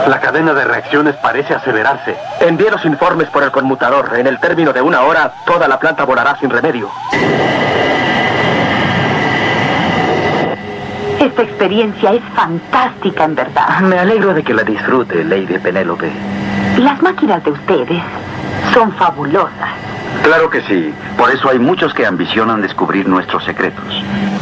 La cadena de reacciones parece acelerarse. Envíe los informes por el conmutador. En el término de 1 hora, toda la planta volará sin remedio. Esta experiencia es fantástica, en verdad. Me alegro de que la disfrute, Lady Penélope. Las máquinas de ustedes son fabulosas. Claro que sí. Por eso hay muchos que ambicionan descubrir nuestros secretos.